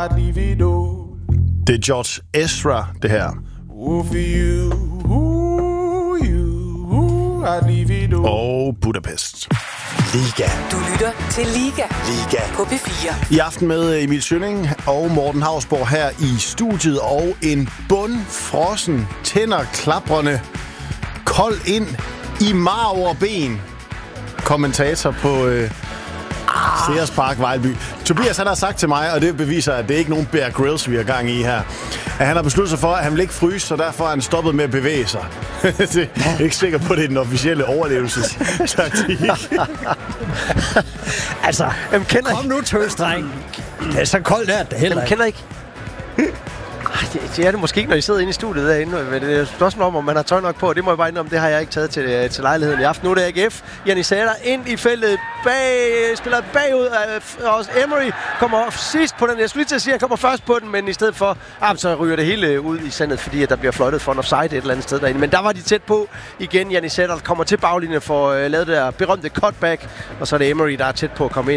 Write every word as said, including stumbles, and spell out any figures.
I'd leave it all. Det er George Ezra, det her. Oh, for you, ooh, you, ooh, I'd leave it all. Og Budapest. Liga. Du lytter til Liga. Liga. På P fire. I aften med Emil Schønning og Morten Hausborg her i studiet. Og en bundfrossen, tænder klaprende, kold ind i marv og ben. Kommentator på øh, Sears Park, Vejlby. Tobias, han har sagt til mig, og det beviser, at det er ikke nogen Bear Grylls, vi har gang i her, at han har besluttet sig for, at han vil ikke fryse, så derfor har han stoppet med at bevæge sig. Det er ikke sikker på, at det er den officielle overlevelsestaktik. Altså, Jamen, kender kom nu, tøsdreng. Det er så koldt der, det heller Jamen, kender ikke. Ej, det, det er det måske ikke, når I sidder inde i studiet derinde. Det er et spørgsmål om, om man har tøj nok på. Det må jeg bare indrømme, det har jeg ikke taget til, til lejligheden i aften. Nu er det A G F. Janissata ind i feltet. Bag, spiller bagud. Og Emery kommer sidst på den. Jeg skulle lige til at sige, at han kommer først på den, men i stedet for, ah, så ryger det hele ud i sandet, fordi at der bliver fløjtet for en offside et eller andet sted derinde. Men der var de tæt på igen. Janissata kommer til baglinjen for at uh, lave det der berømte cutback. Og så er det Emery, der er tæt på at komme ind.